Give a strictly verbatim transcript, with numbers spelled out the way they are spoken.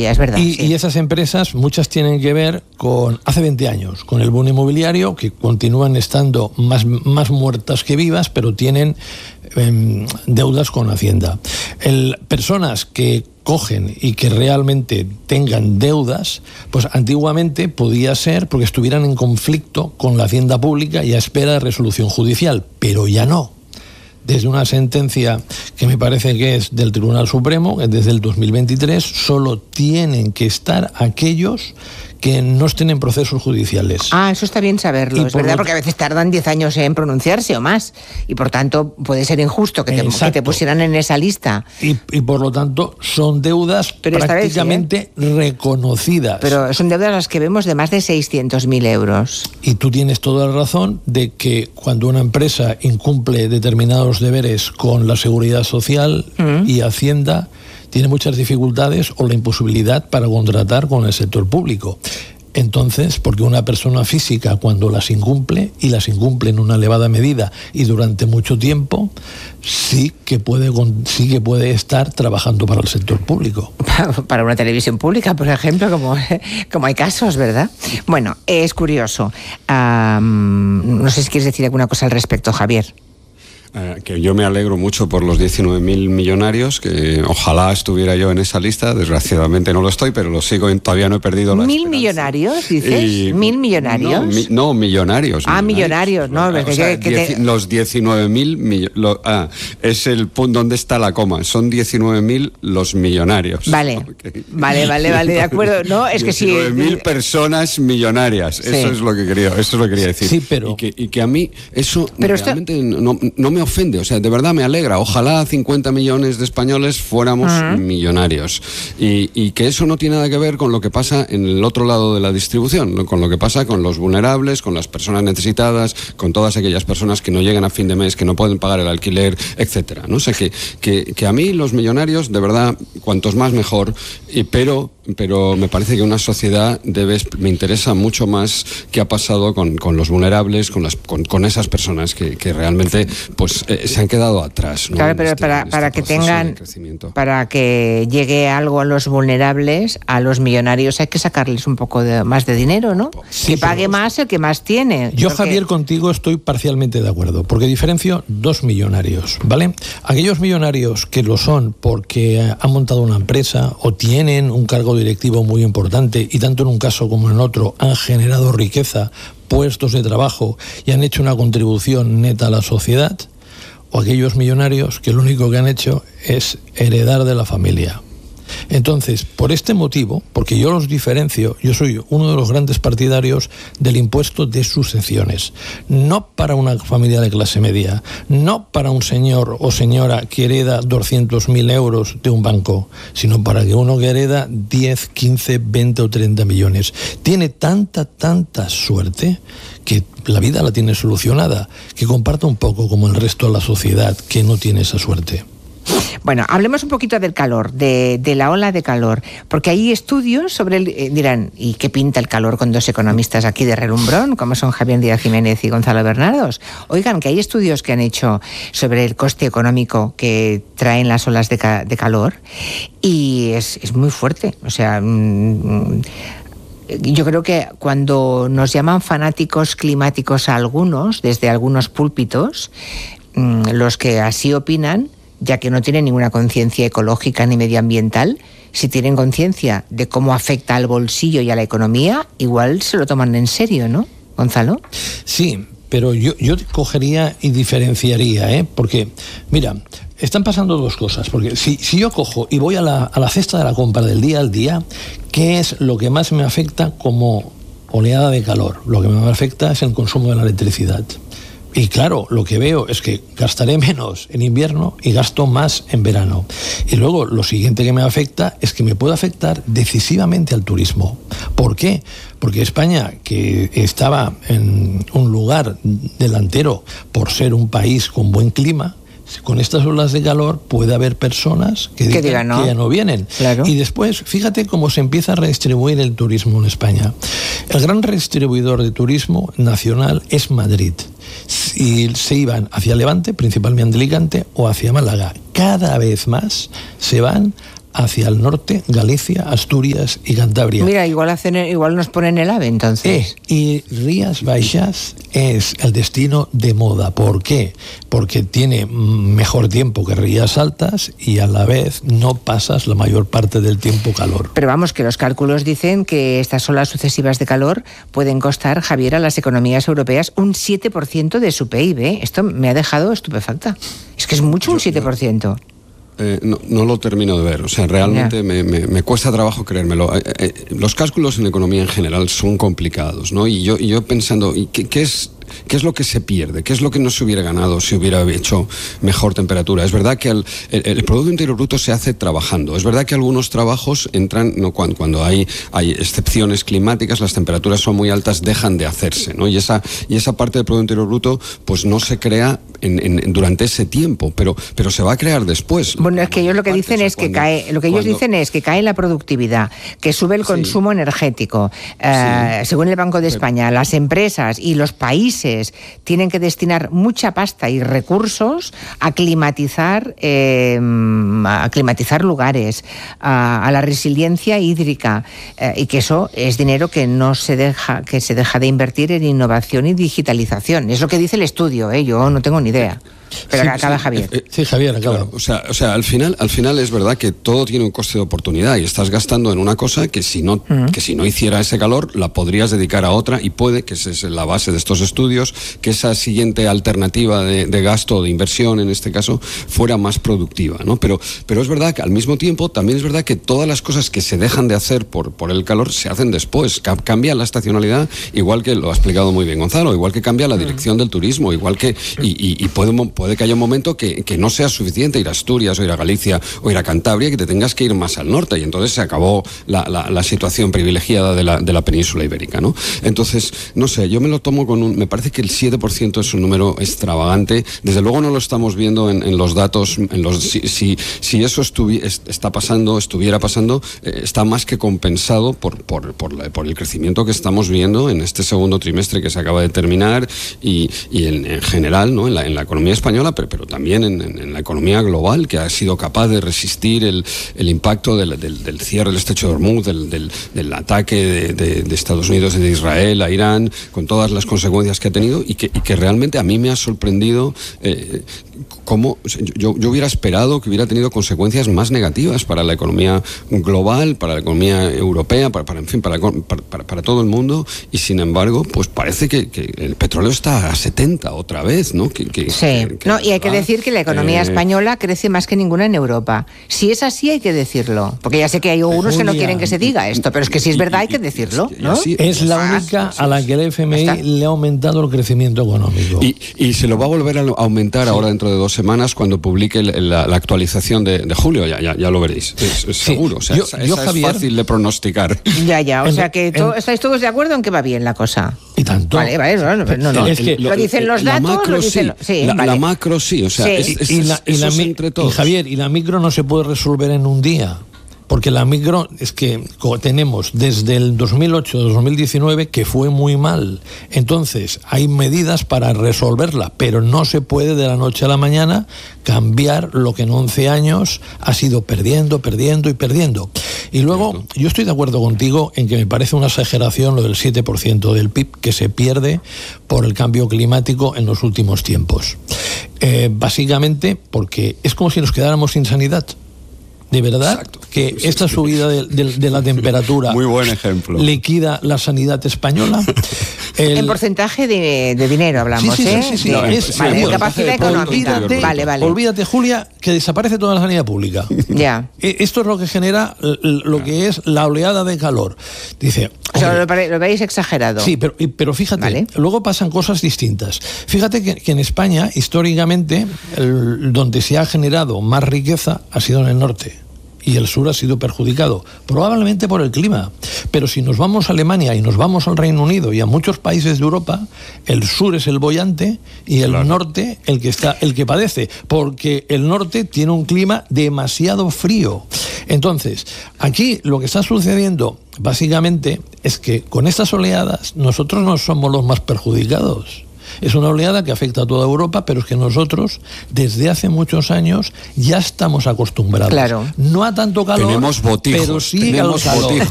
todavía, es verdad. Y, sí. y esas empresas, muchas tienen que ver con hace veinte años, con el boom inmobiliario, que continúan estando más, más muertas que vivas, pero tienen eh, deudas con Hacienda. El, personas que cogen y que realmente tengan deudas, pues antiguamente podía ser porque estuvieran en conflicto con la Hacienda Pública y a espera de resolución judicial, pero ya no. Desde una sentencia que me parece que es del Tribunal Supremo, desde el dos mil veintitrés, solo tienen que estar aquellos que no estén en procesos judiciales. Ah, eso está bien saberlo, es verdad, porque a veces tardan diez años en pronunciarse o más, y por tanto puede ser injusto que te, que te pusieran en esa lista. Y, y por lo tanto son deudas Pero prácticamente vez, ¿sí, eh? reconocidas. Pero son deudas las que vemos de más de seiscientos mil euros. Y tú tienes toda la razón de que cuando una empresa incumple determinados deberes con la Seguridad Social mm. y Hacienda, tiene muchas dificultades o la imposibilidad para contratar con el sector público. Entonces, porque una persona física cuando las incumple, y las incumple en una elevada medida y durante mucho tiempo, sí que puede, sí que puede estar trabajando para el sector público. Para una televisión pública, por ejemplo, como, como hay casos, ¿verdad? Bueno, es curioso. Um, no sé si quieres decir alguna cosa al respecto, Javier. Eh, que yo me alegro mucho por los diecinueve mil millonarios, que ojalá estuviera yo en esa lista. Desgraciadamente no lo estoy, pero lo sigo, todavía no he perdido la ¿Mil esperanza. millonarios, dices? Y, ¿Mil millonarios? No, mi, no millonarios. Ah, millonarios, millonarios no. O sea, que, dieci, te... Los diecinueve mil, lo, ah, es el punto donde está la coma. Son diecinueve mil los millonarios. Vale, okay. vale, vale, vale, de acuerdo. No, es que sí. diecinueve mil personas millonarias. Sí. Eso es lo que quería, eso es lo que quería decir. Sí, pero... Y que, y que a mí eso pero realmente esto... no, no me ofende, o sea, de verdad me alegra. Ojalá cincuenta millones de españoles fuéramos uh-huh. millonarios. Y, y que eso no tiene nada que ver con lo que pasa en el otro lado de la distribución, ¿no? Con lo que pasa con los vulnerables, con las personas necesitadas, con todas aquellas personas que no llegan a fin de mes, que no pueden pagar el alquiler, etcétera, ¿no? O sea, que, que, que a mí los millonarios, de verdad, cuantos más mejor, y, pero... pero me parece que una sociedad debe, me interesa mucho más qué ha pasado con, con los vulnerables, con las con, con esas personas que, que realmente pues eh, se han quedado atrás, ¿no? Claro, pero este, para, para este que tengan, para que llegue algo a los vulnerables, a los millonarios hay que sacarles un poco de, más de dinero, ¿no? Sí, que pague más el que más tiene. Yo, porque... Javier, contigo estoy parcialmente de acuerdo, porque diferencio dos millonarios, ¿vale? Aquellos millonarios que lo son porque han montado una empresa o tienen un cargo directivo muy importante y tanto en un caso como en otro han generado riqueza, puestos de trabajo y han hecho una contribución neta a la sociedad, o aquellos millonarios que lo único que han hecho es heredar de la familia. Entonces, por este motivo, porque yo los diferencio, yo soy uno de los grandes partidarios del impuesto de sucesiones. No para una familia de clase media, no para un señor o señora que hereda doscientos mil euros de un banco, sino para que uno que hereda diez, quince, veinte o treinta millones. Tiene tanta, tanta suerte que la vida la tiene solucionada, que comparta un poco como el resto de la sociedad que no tiene esa suerte. Bueno, hablemos un poquito del calor, de, de la ola de calor, porque hay estudios sobre el... Eh, dirán, ¿y qué pinta el calor con dos economistas aquí de relumbrón, como son Javier Díaz Jiménez y Gonzalo Bernardos? Oigan, que hay estudios que han hecho sobre el coste económico que traen las olas de, ca- de calor y es, es muy fuerte, o sea... Mmm, yo creo que cuando nos llaman fanáticos climáticos a algunos, desde algunos púlpitos, mmm, los que así opinan, ya que no tienen ninguna conciencia ecológica ni medioambiental, si tienen conciencia de cómo afecta al bolsillo y a la economía, igual se lo toman en serio, ¿no, Gonzalo? Sí, pero yo, yo cogería y diferenciaría, ¿eh? Porque, mira, están pasando dos cosas, porque si, si yo cojo y voy a la, a la cesta de la compra del día al día, ¿qué es lo que más me afecta como oleada de calor? Lo que me afecta es el consumo de la electricidad. Y claro, lo que veo es que gastaré menos en invierno y gasto más en verano. Y luego lo siguiente que me afecta es que me puede afectar decisivamente al turismo. ¿Por qué? Porque España, que estaba en un lugar delantero por ser un país con buen clima, con estas olas de calor puede haber personas que, digan, digan ¿no? que ya no vienen. Claro. Y después, fíjate cómo se empieza a redistribuir el turismo en España. El gran redistribuidor de turismo nacional es Madrid. Y se iban hacia Levante, principalmente Alicante, o hacia Málaga. Cada vez más se van hacia el norte, Galicia, Asturias y Cantabria. Mira, igual hacen, igual nos ponen el AVE entonces. Eh, y Rías Baixas es el destino de moda. ¿Por qué? Porque tiene mejor tiempo que Rías Altas y a la vez no pasas la mayor parte del tiempo calor. Pero vamos, que los cálculos dicen que estas olas sucesivas de calor pueden costar, Javier, a las economías europeas un siete por ciento de su P I B. Esto me ha dejado estupefacta. Es que es mucho un siete por ciento. Eh, no, no lo termino de ver, o sea, realmente yeah. me, me, me cuesta trabajo creérmelo. Eh, eh, los cálculos en economía en general son complicados, ¿no? Y yo, y yo pensando, ¿y qué, qué es...? ¿Qué es lo que se pierde? ¿Qué es lo que no se hubiera ganado si hubiera hecho mejor temperatura? Es verdad que el, el, el Producto Interior Bruto se hace trabajando. Es verdad que algunos trabajos entran, no, cuando, cuando hay, hay excepciones climáticas, las temperaturas son muy altas, dejan de hacerse, ¿no? Y esa, y esa parte del Producto Interior Bruto pues no se crea en, en, durante ese tiempo, pero, pero se va a crear después. Bueno, es que ellos lo que dicen es que cae, lo que ellos dicen es que cae la productividad, que sube el consumo sí. energético. Eh, sí. Según el Banco de España, pero, las empresas y los países tienen que destinar mucha pasta y recursos a climatizar, eh, a climatizar lugares, a, a la resiliencia hídrica, eh, y que eso es dinero que no se deja, que se deja de invertir en innovación y digitalización. Es lo que dice el estudio, ¿eh? Yo no tengo ni idea. Pero sí, acaba sí, Javier. Eh, sí, Javier, acaba. Claro, o sea, o sea, al final, al final es verdad que todo tiene un coste de oportunidad y estás gastando en una cosa que si no, uh-huh. que si no hiciera ese calor, la podrías dedicar a otra y puede, que esa es la base de estos estudios, que esa siguiente alternativa de, de gasto o de inversión, en este caso, fuera más productiva, ¿no? Pero, pero es verdad que al mismo tiempo también es verdad que todas las cosas que se dejan de hacer por, por el calor se hacen después. Cambia la estacionalidad, igual que lo ha explicado muy bien Gonzalo, igual que cambia la dirección uh-huh. del turismo, igual que y, y, y podemos puede que haya un momento que, que no sea suficiente ir a Asturias o ir a Galicia o ir a Cantabria, que te tengas que ir más al norte y entonces se acabó la, la, la situación privilegiada de la, de la península ibérica, ¿no? Entonces, no sé, yo me lo tomo con un... Me parece que el siete por ciento es un número extravagante. Desde luego no lo estamos viendo en, en los datos. En los, si, si, si eso estuvi, está pasando, estuviera pasando, eh, está más que compensado por, por, por, la, por el crecimiento que estamos viendo en este segundo trimestre que se acaba de terminar y, y en, en general, ¿no? En la, en la economía española, pero, pero también en, en, en la economía global, que ha sido capaz de resistir el, el impacto del, del, del cierre del estrecho de Hormuz, del, del, del ataque de, de, de Estados Unidos y de Israel a Irán, con todas las consecuencias que ha tenido y que, y que realmente a mí me ha sorprendido eh, cómo yo, yo hubiera esperado que hubiera tenido consecuencias más negativas para la economía global, para la economía europea, para, para en fin, para, para, para todo el mundo, y sin embargo, pues parece que, que el petróleo está a setenta otra vez, ¿no? Que, que, sí, que, que no, y hay que decir que la economía eh, española crece más que ninguna en Europa. Si es así, hay que decirlo, porque ya sé que hay algunos que no quieren que se diga esto, pero es que si es verdad hay que decirlo, ¿no? Es la única a la que el F M I le ha aumentado el crecimiento económico. Y, y se lo va a volver a aumentar sí. ahora dentro de dos semanas cuando publique la, la actualización de, de julio, ya, ya, ya lo veréis, es, es sí. seguro, o sea, yo, esa, yo, esa Javier, es fácil de pronosticar. Ya, ya, o en, sea que en, to, estáis todos de acuerdo en que va bien la cosa. Y tanto. Vale, vale, no, no, no. Es que lo, lo dicen los datos, macro, lo dicen, sí. Sí, la, vale. la macro sí, o sea, sí. Es, es, y, la, y, la, es entre todos. Y Javier, y la micro no se puede resolver en un día. Porque la micro es que tenemos desde el dos mil ocho a dos mil diecinueve que fue muy mal. Entonces hay medidas para resolverla, pero no se puede de la noche a la mañana cambiar lo que en once años ha sido perdiendo, perdiendo y perdiendo. Y luego yo estoy de acuerdo contigo en que me parece una exageración lo del siete por ciento del P I B que se pierde por el cambio climático en los últimos tiempos. Eh, básicamente porque es como si nos quedáramos sin sanidad. De verdad Exacto. que sí, esta sí, subida de, de, de la temperatura muy buen ejemplo. liquida la sanidad española. El... En porcentaje de, de dinero hablamos, sí, sí, ¿eh? sí, sí, de, es, vale, sí, capacidad económica. Olvídate, vale, vale. olvídate, Julia, que desaparece toda la sanidad pública. Ya. Esto es lo que genera lo que es la oleada de calor. Dice. O sea, lo, lo veis exagerado. Sí, pero, pero fíjate, vale. luego pasan cosas distintas. Fíjate que, que en España, históricamente, el, donde se ha generado más riqueza ha sido en el norte. Y el sur ha sido perjudicado, probablemente por el clima. Pero si nos vamos a Alemania y nos vamos al Reino Unido y a muchos países de Europa, el sur es el boyante y el claro. norte el que está, el que padece, porque el norte tiene un clima demasiado frío. Entonces, aquí lo que está sucediendo básicamente es que con estas oleadas nosotros no somos los más perjudicados. Es una oleada que afecta a toda Europa, pero es que nosotros, desde hace muchos años, ya estamos acostumbrados. Claro. No a tanto calor, tenemos botijos, pero sí tenemos al calor. botijos.